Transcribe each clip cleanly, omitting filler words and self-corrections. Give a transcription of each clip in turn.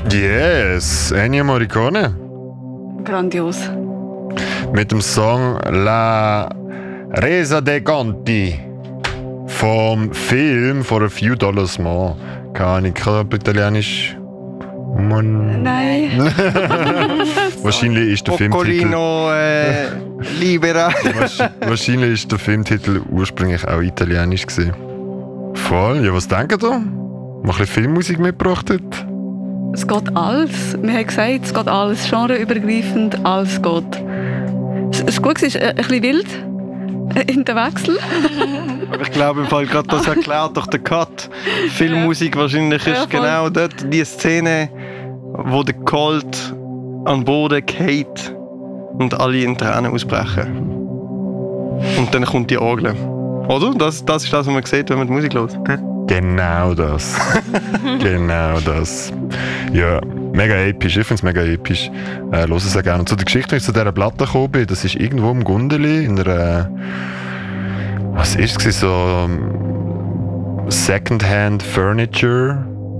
Yes, Ennio Morricone. Grandios. Mit dem Song La Resa dei Conti vom Film For a Few Dollars More. Keine Ahnung, Italienisch. Nein. Wahrscheinlich ist der Filmtitel. Libera. Wahrscheinlich ist der Filmtitel ursprünglich auch italienisch gewesen. Voll. Ja, was denkt ihr? Mal ein bisschen Filmmusik mitgebracht hat? Es geht alles. Wir haben gesagt, es geht alles. Genreübergreifend, alles geht. Es ist gut, es ist ein bisschen wild in den Wechsel. Aber ich glaube, im Fall gerade das erklärt doch der Cut. Filmmusik wahrscheinlich ist genau dort die Szene, wo der Colt an den Boden geht und alle in Tränen ausbrechen. Und dann kommt die Orgel. Oder? Das ist das, was man sieht, wenn man die Musik hört. Genau das. Genau das. Ja, mega episch. Ich finde es mega episch. Höre es auch gerne. Und zu der Geschichte, wie ich zu dieser Platte gekommen bin, das ist irgendwo im Gundeli, in einer... Was ist es? So... Secondhand Furniture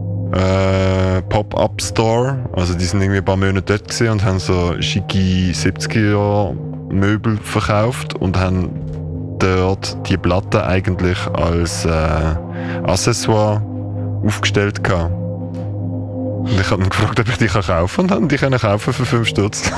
Pop-Up Store. Also die sind irgendwie ein paar Monate dort gewesen und haben so schicke 70er Möbel verkauft und haben dort die Platte eigentlich als Accessoire aufgestellt gehabt. Und ich habe ihn gefragt, ob ich die kaufen kann und die können kaufen für 5 Stutz.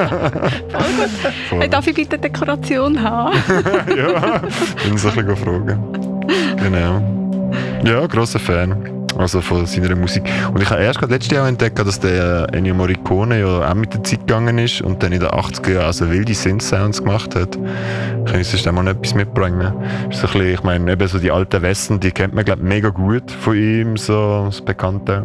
Hey, darf ich bitte eine Dekoration haben? Ja, bin so ein bisschen fragen. Genau. Ja, grosser Fan. Also von seiner Musik. Und ich habe erst gerade letztes Jahr entdeckt, dass der Ennio Morricone ja auch mit der Zeit gegangen ist und dann in den 80er Jahren also wilde Synth-Sounds gemacht hat. Kann ich sonst auch mal etwas mitbringen. Ist so ein bisschen, ich meine, eben so die alten Westen, die kennt man glaube ich mega gut von ihm, so das Bekannte.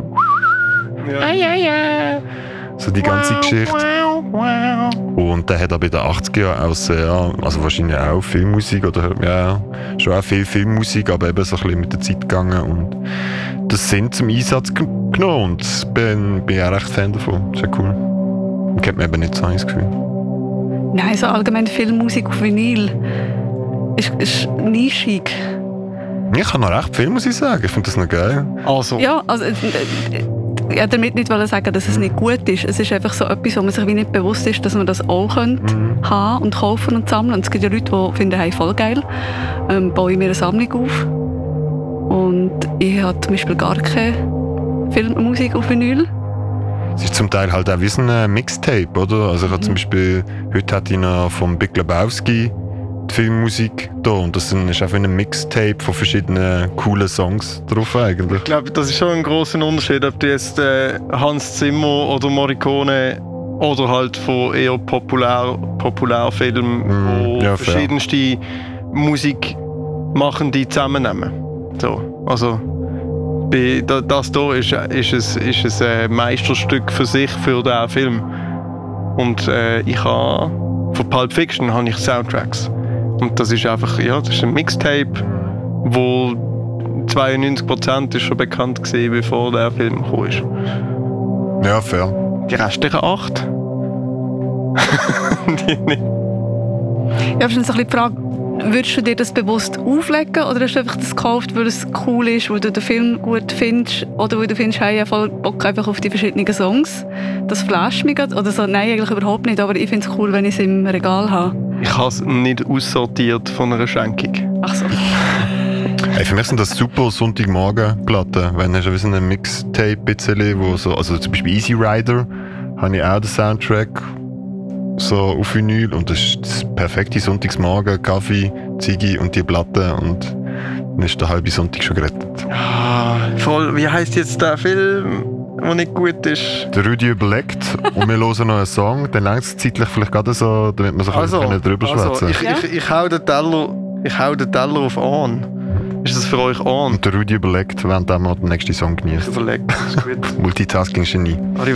Ja. So die ganze Geschichte. Und der hat aber in den 80er Jahren auch sehr, also wahrscheinlich auch Filmmusik oder ja, schon auch viel Filmmusik, aber eben so ein bisschen mit der Zeit gegangen und das sind zum Einsatz genommen und bin auch recht Fan davon. Das ist ja cool. Kennt man eben nicht so, das Gefühl. Nein, so allgemein Filmmusik auf Vinyl ist nischig. Ich kann noch recht viel, muss ich sagen. Ich finde das noch geil. Also. Ja, also ja, damit nicht sagen, dass es nicht gut ist. Es ist einfach so etwas, wo man sich wie nicht bewusst ist, dass man das auch könnte haben und kaufen und sammeln. Und es gibt ja Leute, die finden, hey, voll geil, baue ich mir eine Sammlung auf. Und ich habe zum Beispiel gar keine Filmmusik auf Vinyl. Es ist zum Teil halt auch wie so ein Mixtape, oder? Also ich habe zum Beispiel, heute hatte ich noch vom Big Lebowski die Filmmusik da und das ist einfach ein Mixtape von verschiedenen coolen Songs drauf eigentlich. Ich glaube, das ist schon ein grosser Unterschied, ob du jetzt Hans Zimmer oder Morricone oder halt von eher Populärfilmen, wo ja, verschiedenste Musik machen, die zusammennehmen. So, also das hier ist ein Meisterstück für sich, für diesen Film. Und ich habe von Pulp Fiction habe ich Soundtracks. Und das ist einfach, ja, das ist ein Mixtape, wo 92% ist schon bekannt gewesen, bevor der Film gekommen ist. Ja, fair. Die restlichen 8? Die nicht. Ja, aber so ein bisschen die Frage, würdest du dir das bewusst auflegen oder hast du einfach das gekauft, weil es cool ist, weil du den Film gut findest oder weil du findest, hey, ich habe voll Bock einfach auf die verschiedenen Songs? Das flasht mich gerade. Oder so, nein, eigentlich überhaupt nicht, aber ich finde es cool, wenn ich es im Regal habe. Ich habe es nicht aussortiert von einer Schenkung. Ach so. Hey, für mich sind das super Sonntagmorgen-Platten. Wenn hast du so ein Mixtape bisschen, wo so, also zum Beispiel Easy Rider, habe ich auch den Soundtrack so auf Vinyl und das ist das perfekte Sonntagsmorgen, Kaffee, Ziggy und die Platte und dann ist der halbe Sonntag schon gerettet. Ah, voll. Wie heisst jetzt der Film, der nicht gut ist? Der Rüdi überlegt und wir hören noch einen Song, dann längt es zeitlich vielleicht gerade so, damit wir so ein bisschen drüber schwätzen. Ich hau den Teller auf an. Ist das für euch an? Und der Rüdi überlegt, während wir den nächsten Song genießt. Überlegt, das ist gut. Multitasking-Genie.